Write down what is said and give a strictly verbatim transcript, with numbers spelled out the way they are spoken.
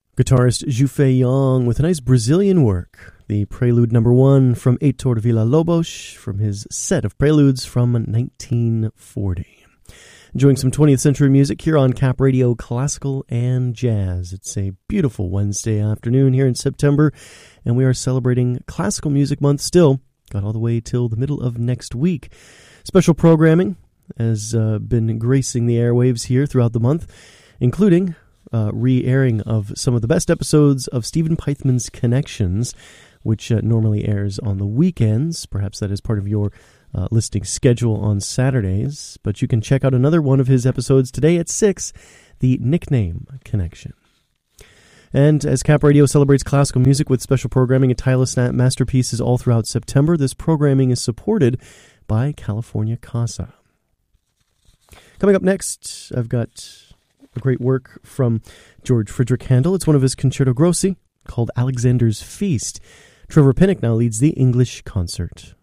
Guitarist Jufei Young with a nice Brazilian work, the Prelude number one from Heitor Villa-Lobos from his set of preludes from nineteen forty. Enjoying some twentieth century music here on Cap Radio Classical and Jazz. It's a beautiful Wednesday afternoon here in September, and we are celebrating Classical Music Month still. Got all the way till the middle of next week. Special programming has uh, been gracing the airwaves here throughout the month, including Uh, re-airing of some of the best episodes of Stephen Peithman's Connections, which uh, normally airs on the weekends. Perhaps that is part of your uh, listing schedule on Saturdays. But you can check out another one of his episodes today at six, the Nickname Connection. And as Cap Radio celebrates classical music with special programming and tireless masterpieces all throughout September, this programming is supported by California Casa. Coming up next, I've got a great work from George Friedrich Handel. It's one of his Concerto Grossi called Alexander's Feast. Trevor Pinnock now leads the English concert.